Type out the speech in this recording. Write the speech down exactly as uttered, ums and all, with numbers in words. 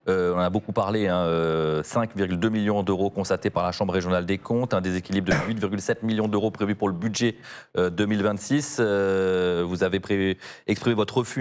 Euh, on en a beaucoup parlé, hein, euh, cinq virgule deux millions d'euros constatés par la Chambre régionale des comptes, un déséquilibre de huit virgule sept millions d'euros prévu pour le budget euh, deux mille vingt-six. Euh, vous avez pré- exprimé votre refus